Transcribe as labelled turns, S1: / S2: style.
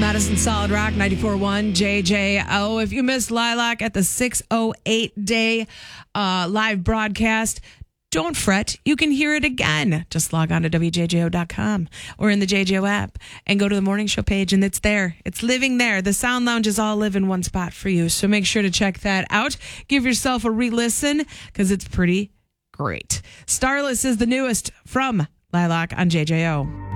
S1: Madison Solid Rock 94.1 JJO. If you missed Lilac at the 6:08 day live broadcast, don't fret. You can hear it again. Just log on to WJJO.com or in the JJO app and go to the morning show page, and it's there. It's living there. The Sound Lounges all live in one spot for you. So make sure to check that out. Give yourself a re-listen because it's pretty great. Starless is the newest from Lilac on JJO.